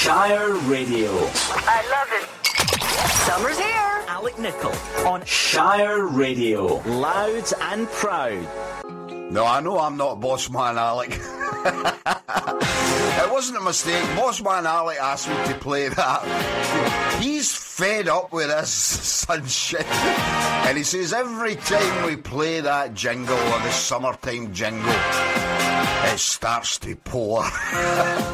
Shire Radio. I love it. Summer's here. Alec Nichol on Shire Radio. Loud and proud. No, I know I'm not Bossman Alec. It wasn't a mistake. Bossman Alec asked me to play that. He's fed up with this sunshine. And he says every time we play that jingle, or the summertime jingle, it starts to pour.